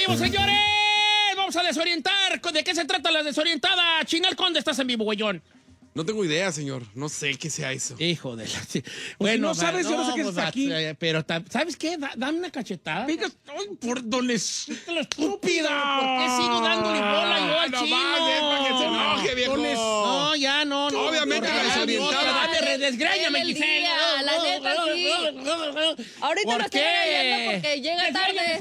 vivo, señores! Vamos a desorientar. ¿De qué se trata la desorientada? Chinal Conde, estás en vivo, güeyón. No tengo idea, señor. No sé qué sea eso. Hijo de la... Sí. Bueno, si no sabes, yo no sé qué es aquí. Pero, ¿sabes qué? Dame una cachetada. Venga, ay, por donde... ¡Estúpido! ¿Por qué sigo dándole bola yo al chino? Es para que se enoje, viejo. No, ya no. Obviamente la desorientada. Dame, desgráñame, Giselle. La neta, sí. Ahorita lo estoy regañando porque llega tarde.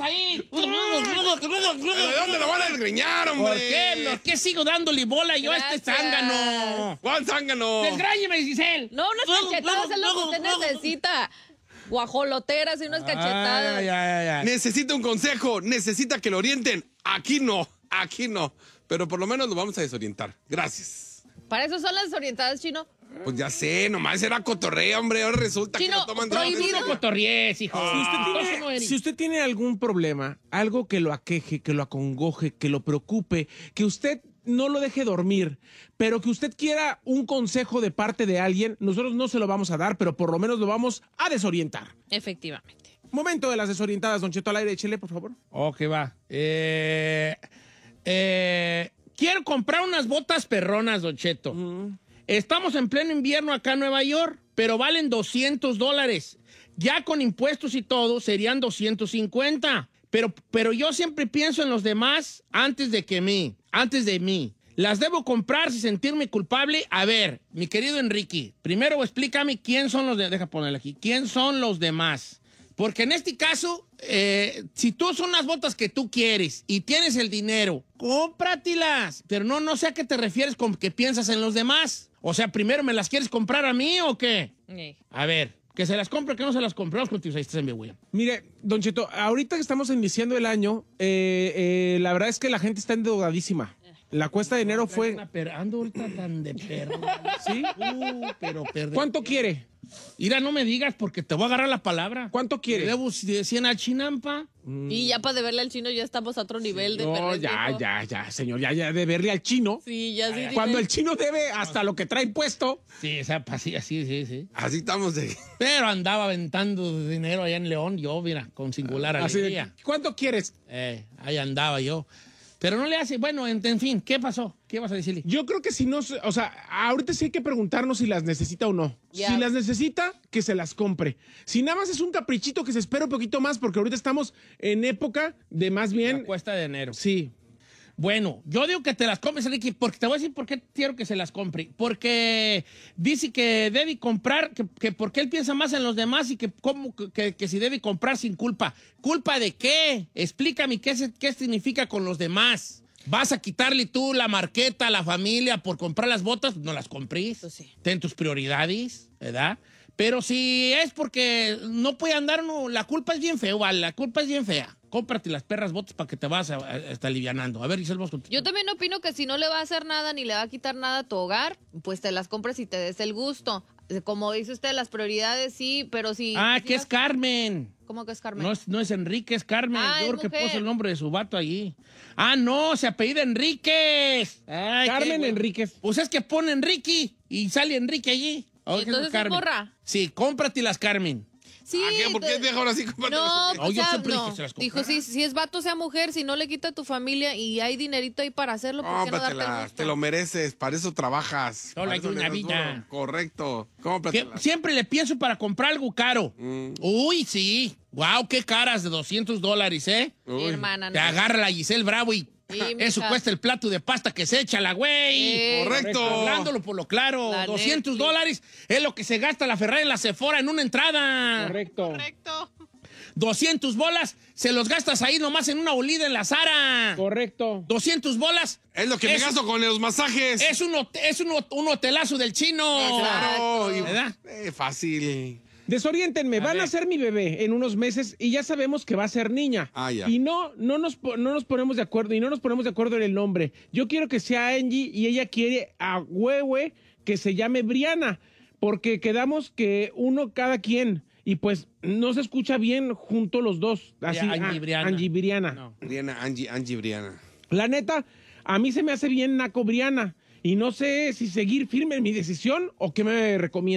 ¿De dónde lo van a desgreñar, hombre? ¿Por qué sigo dándole bola yo a este zángano? ¿Cuál zángano? ¡Desgráñeme, Giselle! No, unas cachetadas es lo que usted necesita. Guajoloteras y unas cachetadas. Ya. Necesita un consejo. Necesita que lo orienten. Aquí no. Pero por lo menos lo vamos a desorientar. Gracias. Para eso son las orientadas, Chino. Pues ya sé, nomás era cotorreo, hombre. Ahora resulta Chino, que lo toman prohibido. No cotorries, hijo. Si usted tiene algún problema, algo que lo aqueje, que lo acongoje, que lo preocupe, que usted no lo deje dormir, pero que usted quiera un consejo de parte de alguien, nosotros no se lo vamos a dar, pero por lo menos lo vamos a desorientar. Efectivamente. Momento de las desorientadas, Don Cheto, al aire, échele, por favor. Ok, va. Quiero comprar unas botas perronas, Don Cheto. Estamos en pleno invierno acá en Nueva York, pero valen $200. Ya con impuestos y todo serían 250. Pero yo siempre pienso en los demás antes de mí. ¿Las debo comprar sin sentirme culpable? A ver, mi querido Enrique, primero explícame quién son los deja ponerle aquí. ¿Quién son los demás? Porque en este caso, si tú son las botas que tú quieres y tienes el dinero, cómpratelas. Pero no sé a qué te refieres con que piensas en los demás. O sea, ¿primero me las quieres comprar a mí o qué? Sí. A ver, que se las compre, que no se las compre. Vamos contigo, ahí estás en mi William. Mire, Don Cheto, ahorita que estamos iniciando el año, la verdad es que la gente está endeudadísima. La cuesta de enero fue... Ando ahorita tan de perro. ¿Sí? Pero perder. ¿Cuánto quiere? Mira, no me digas porque te voy a agarrar la palabra. ¿Cuánto quiere? Le debo 100 al Chinampa. Y ya para deberle al Chino ya estamos a otro nivel de No, perder ya, señor, ya de verle al chino. Sí, ya sí. Cuando el chino debe hasta lo que trae puesto. Sí, o sea, sí. Así estamos de... Pero andaba aventando dinero allá en León, yo, mira, con singular Así de, alegría. ¿cuánto quieres? Ahí andaba yo. Pero no le hace, bueno, en fin, ¿qué pasó? ¿Qué vas a decirle? Yo creo que si no, o sea, ahorita sí hay que preguntarnos si las necesita o no. Ya. Si las necesita, que se las compre. Si nada más es un caprichito, que se espere un poquito más, porque ahorita estamos en época de más bien... La cuesta de enero. Sí. Bueno, yo digo que te las compres, Enrique, porque te voy a decir por qué quiero que se las compre. Porque dice que debe comprar, que porque él piensa más en los demás y que si debe comprar sin culpa. ¿Culpa de qué? Explícame qué significa con los demás. ¿Vas a quitarle tú la marqueta a la familia por comprar las botas? No las comprís. Pues sí. Ten tus prioridades, ¿verdad? Pero si es porque no puede andar, no, la culpa es bien fea, ¿vale? La culpa es bien fea. Cómprate las perras botas para que te vas a estar alivianando. A ver, Giselle, vos contigo. Yo también opino que si no le va a hacer nada ni le va a quitar nada a tu hogar, pues te las compres y te des el gusto. Como dice usted, las prioridades sí, pero si... Que es Carmen. ¿Cómo que es Carmen? No es Enrique, es Carmen. Yo creo que mujer. puso el nombre de su vato allí. No, se apellida Enríquez. Ay, Carmen Enríquez. Pues es que pone Enrique y sale Enrique allí. ¿Y entonces es morra? Sí, cómpratelas, Carmen. Sí, ¿Qué? ¿Por qué es viejo ahora sí? No, No, pues yo ya, siempre dije no. que se las Dijo, comprara. si es vato, sea mujer, si no le quita a tu familia y hay dinerito ahí para hacerlo, ¿por qué no darte el Cómpratelas, gusto? te lo mereces, para eso trabajas. Solo Para hay eso una le das vida. duro. Correcto, Que cómpratelas. siempre le pienso para comprar algo caro. Uy, sí. Wow, qué caras de $200, ¿eh? Sí, Uy. hermana. Te agarra la Giselle Bravo y Sí, eso mija. cuesta el plato de pasta que se echa la güey. Correcto. Hablándolo por lo claro, La $200 es lo que se gasta la Ferrari en la Sephora en una entrada. Correcto. Correcto. 200 bolas, se los gastas ahí nomás en una olida en la Zara. Correcto. 200 bolas. Es lo que me gasto con los masajes. Es un hotelazo del chino. Claro. ¿Verdad? Fácil. Desoriéntenme, van ver. a ser mi bebé en unos meses y ya sabemos que va a ser niña. Ya. Y no nos ponemos de acuerdo, y no nos ponemos de acuerdo en el nombre. Yo quiero que sea Angie y ella quiere a Huehue que se llame Briana, porque quedamos que uno cada quien. Y pues no se escucha bien junto los dos. Así, Angie Briana. Angie Briana. No. Briana, Angie Briana. La neta, a mí se me hace bien Naco Briana. Y no sé si seguir firme en mi decisión o qué me recomiendan.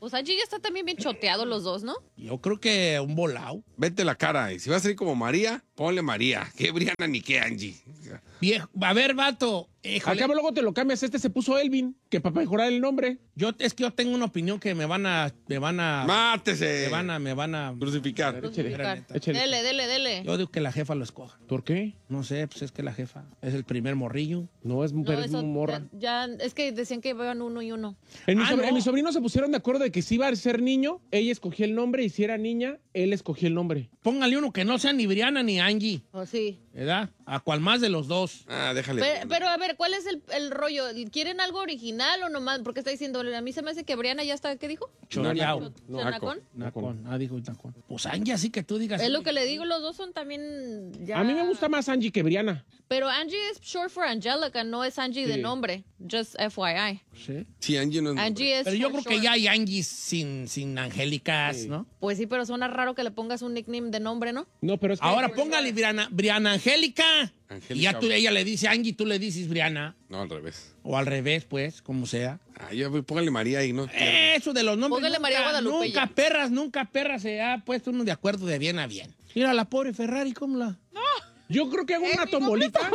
Pues allí ya está también bien choteado los dos, ¿no? Yo creo que un volado. Vete la cara. Y si va a salir como María, ponle María. Que Brianna ni que Angie. Viejo, a ver, vato. Híjole, Acá luego te lo cambias. Este se puso Elvin, que para mejorar el nombre. es que yo tengo una opinión que me van a Mátese. me van a Crucificar. Échale. Dele. Yo digo que la jefa lo escoja. ¿Por qué? No sé, pues es que la jefa es el primer morrillo. No, es No, mujer, es eso morra. ya, es que decían que iban uno y uno. En Ah, no. mis sobrinos se pusieron de acuerdo de que si iba a ser niño, ella escogía el nombre, y si era niña, él escogía el nombre. Póngale uno que no sea ni Brianna ni Angie, ¿O sí? ¿verdad? A cual más de los dos. Ah, déjale. Pero a ver, ¿cuál es el rollo? ¿Quieren algo original o nomás? Porque está diciendo, a mí se me hace que Brianna ya está, ¿qué dijo? Choreado. ¿Nacón? Nacón. Ah, dijo Nacón. Pues Angie, así que tú digas. Es lo que le digo, los dos son también ya... A mí me gusta más Angie que Brianna. Pero Angie es short for Angelica, no es Angie de nombre. Just FYI. Sí. Sí, Angie no es. Angie es Pero yo for creo que short. ya hay Angies sin Angélicas, ¿no? Pues sí, pero suena raro que le pongas un nickname de nombre, ¿no? No, pero es que Ahora póngale Brianna Angélica. Angélica. Y ya ella le dice Angie, tú le dices Brianna. No, al revés. O al revés, pues, como sea. Ah, yo póngale María y no. Eso de los nombres. Póngale María Guadalupe Nunca perras se ha puesto uno de acuerdo de bien a bien. Mira la pobre Ferrari, ¿cómo la? yo creo que hago una tombolita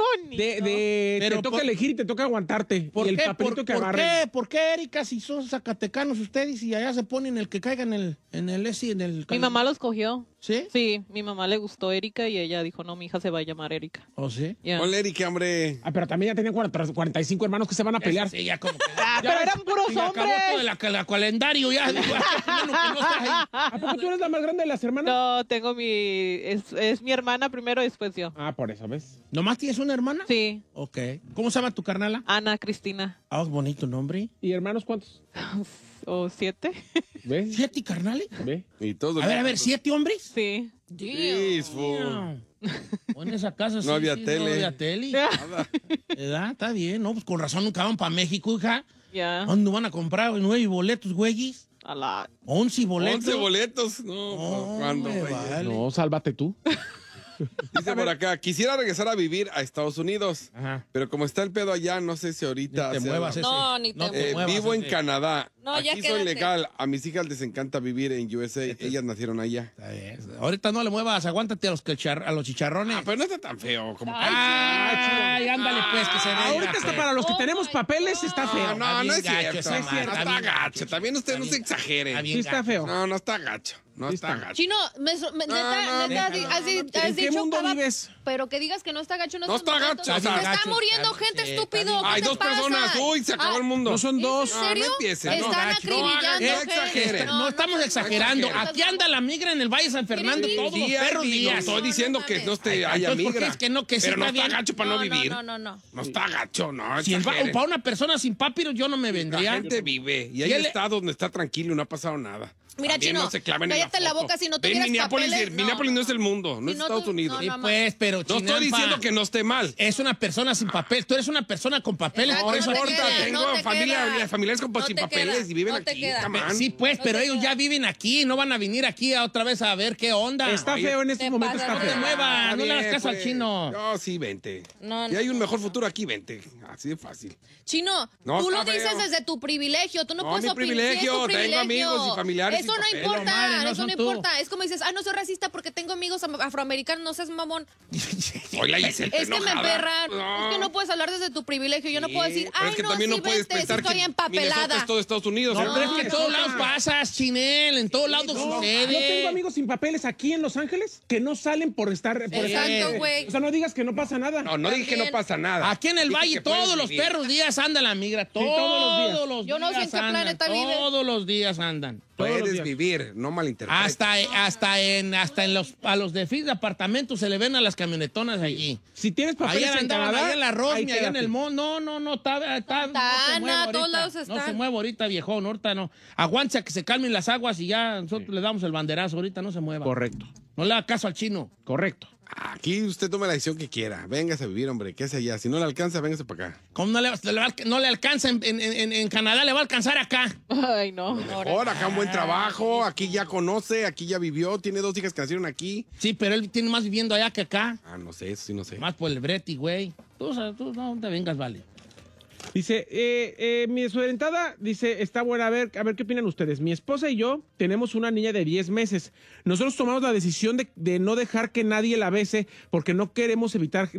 de Pero te toca por- elegir y te toca aguantarte. Y el papelito que agarre. ¿Por qué, Erika, si son zacatecanos ustedes y allá se ponen el que caiga en el Mi mamá lo escogió. ¿Sí? Sí, mi mamá le gustó Erika y ella dijo, no, mi hija se va a llamar Erika. ¿O sí? Yeah. Ponle Erika, hombre. Ah, pero también ya tenían 45 hermanos que se van a pelear. Sí, ya como que... Pero eran puros se acabó hombres. todo el calendario ya. Digo, bueno, que no está ahí. ¿A poco tú eres la más grande de las hermanas? No, tengo es mi hermana primero y después yo. Ah, por eso, ¿ves? ¿Nomás tienes una hermana? Sí, Ok. ¿Cómo se llama tu carnala? Ana Cristina. Ah, bonito nombre. ¿Y hermanos cuántos? ¿O 7? ¿Ves? ¿7 carnales? ¿Ve? Y todos. A ver, 7 hombres. Sí. Sí, fu. O en esa casa No había tele. No había tele. ¿Verdad? Está bien, ¿no? Pues con razón nunca van para México, hija. Ya. ¿Dónde van a comprar 9 boletos, güeyes? A la... 11 boletos. 11 boletos. No, No, ¿cuándo, me güey? vale. No, sálvate tú. Dice por acá, quisiera regresar a vivir a Estados Unidos, Ajá. pero como está el pedo allá, no sé si ahorita... Ni te sea muevas la- ese. No, ni te muevas vivo en ese. Canadá. No, ya Aquí soy quédate. legal. A mis hijas les encanta vivir en USA. Ellas nacieron allá. Está bien. Ahorita no le muevas, aguántate a los chicharrones. Ah, pero no está tan feo como... Ay, ándale pues, que se vea. Ahorita está para los que Oh tenemos my papeles, está No, feo. no, no es Está bien cierto. gacho esa No madre, está está bien gacho. gacho. También ustedes no se Está exageren. bien Sí está gacho. feo. No, no está gacho. No Sí está está. gacho. Chino, neta, déjalo. has ¿En qué dicho mundo cada- vives? Pero que digas que no está gacho, No está gacho, Se o sea, está gacho, muriendo está- gente, sí, estúpido. está bien. ¿Qué Hay te dos pasa? personas. Uy, se acabó el mundo. No son dos. No, serio? no empiecen. Están No, acribillando no gente. exageren. No estamos exagerando. exageren. Aquí anda la migra en el Valle de San Fernando Miren, todos los Sí, perros no días. estoy diciendo No, que no no esté mames. haya Entonces, ¿por qué migra. es que no, que sí pero no está está bien? gacho para no vivir. No. No está gacho, no. Si exageren. para una persona sin papiros yo no me La vendría. gente vive. Y hay Y él- estados donde está tranquilo y no ha pasado nada. Mira, También Chino, no se claven cállate en la foto. boca, si no Ven, tuvieras Minneapolis, papeles, Minneapolis no es el mundo, no Si es no Estados tú- Unidos. no, Sí, no, pues, pero No estoy Chinampa, diciendo que no esté mal. es una persona sin papel. Tú eres una persona con papeles, Exacto, por No eso te importa, queda, tengo no te queda. familiares No sin te papeles queda, y viven no te aquí. queda. come on. Sí, pues, No pero te ellos queda. ya viven aquí, no van a venir aquí otra vez a ver qué onda. Está feo en estos te momentos, pasas está de No te feo. muevas, Está no le hagas bien, caso al pues. chino. No, sí, vente. No, Y hay un no. mejor futuro aquí, vente. Así de fácil. Chino, No, tú lo está dices feo. desde tu privilegio. Tú no, No, puedes mi opinar. privilegio, Sí, es tu tengo privilegio. amigos y familiares Eso sin no papel. importa, Madre, no eso son no tú. importa. Es como dices, ay, no soy racista porque tengo amigos afroamericanos. No seas mamón. Hoy la Giselle Es que me enojada. emperran. Es que no puedes hablar desde tu privilegio. Yo no puedo decir, pero ay, es que no, también sí, no puedes vente, sí pensar estoy que empapelada. Minnesota es todo Estados Unidos. No, ¿eh? pero es que en todos lados pasas, Chinel, en todos lados Yo sucede. tengo amigos sin papeles aquí en Los Ángeles que no salen por estar. Exacto, güey. O sea, no digas que no pasa nada. No dije que no pasa nada. Aquí en el Dije Valle que puedes todos los vivir. perros días anda la migra, todos los días. todos los días. Yo no sé en qué andan, planeta vive. Todos los días andan. Todos los Puedes días. vivir, no malinterpretes. A los de de apartamentos se le ven a las camionetonas allí. Si tienes papeles Ayer en andaban Canadá, allá en la Rosmi, ahí allá en quédate. el mall. No, está no se mueve a todos ahorita. lados No están. se mueve ahorita, viejón, ahorita no. Aguántese a que se calmen las aguas y ya nosotros le damos el banderazo, ahorita no se mueva. Correcto, No le haga caso al chino. correcto. Aquí usted tome la decisión que quiera. Véngase a vivir, hombre. ¿Qué hace allá? Si no le alcanza, véngase para acá. ¿Cómo no le alcanza en Canadá? Le va a alcanzar acá. Ay, no. Ahora, acá un buen trabajo. Aquí ya conoce, aquí ya vivió. Tiene 2 hijas que nacieron aquí. Sí, pero él tiene más viviendo allá que acá. Ah, no sé, eso sí no sé. Más por el breti, güey. Tú no te vengas, vale. Dice, mi desorientada, dice, está buena, a ver qué opinan ustedes. Mi esposa y yo tenemos una niña de 10 meses. Nosotros tomamos la decisión de no dejar que nadie la bese porque no queremos evitar